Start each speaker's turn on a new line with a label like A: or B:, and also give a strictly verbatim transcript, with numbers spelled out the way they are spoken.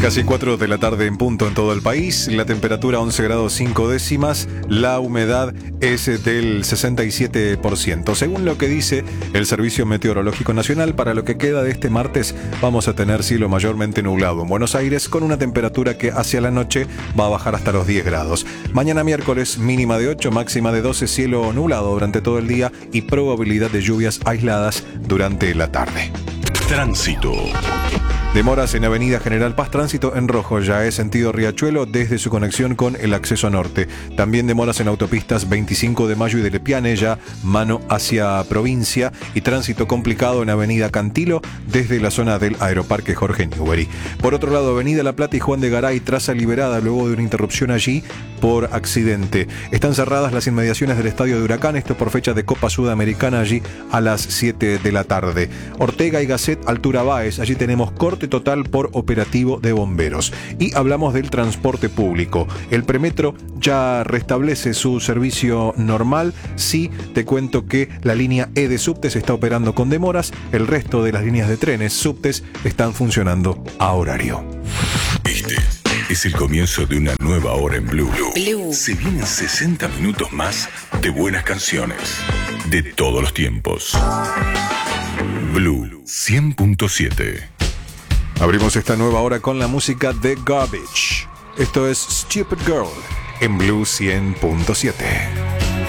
A: Casi cuatro de la tarde en punto en todo el país, la temperatura once grados cinco décimas, la humedad es del sesenta y siete por ciento. Según lo que dice el Servicio Meteorológico Nacional, para lo que queda de este martes vamos a tener cielo mayormente nublado en Buenos Aires, con una temperatura que hacia la noche va a bajar hasta los diez grados. Mañana miércoles mínima de ocho, máxima de doce, cielo nublado durante todo el día y probabilidad de lluvias aisladas durante la tarde.
B: Tránsito.
A: Demoras en Avenida General Paz, tránsito en rojo, ya es sentido Riachuelo desde su conexión con el acceso norte. También demoras en autopistas veinticinco de Mayo y de Lepiane, ya mano hacia provincia, y tránsito complicado en Avenida Cantilo desde la zona del Aeroparque Jorge Newbery. Por otro lado, Avenida La Plata y Juan de Garay, traza liberada luego de una interrupción allí por accidente. Están cerradas las inmediaciones del Estadio de Huracán, esto por fecha de Copa Sudamericana allí a las siete de la tarde. Ortega y Gasset, altura Báez, allí tenemos corte total por operativo de bomberos. Y hablamos del transporte público. El Premetro ya restablece su servicio normal. Sí, te cuento que la línea E de subtes está operando con demoras. El resto de las líneas de trenes, subtes, están funcionando a horario.
B: Este es el comienzo de una nueva hora en Blue. Blue. Se vienen sesenta minutos más de buenas canciones de todos los tiempos. Blue cien punto siete.
A: Abrimos esta nueva hora con la música de Garbage. Esto es Stupid Girl en Blue cien punto siete.